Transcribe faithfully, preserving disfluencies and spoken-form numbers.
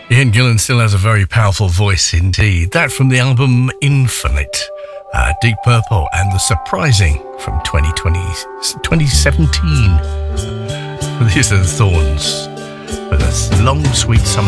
Ian Gillan still has a very powerful voice indeed. That from the album Infinite, uh, Deep Purple, and The Surprising from twenty twenty, twenty seventeen. These are the Thorns with a long, sweet summer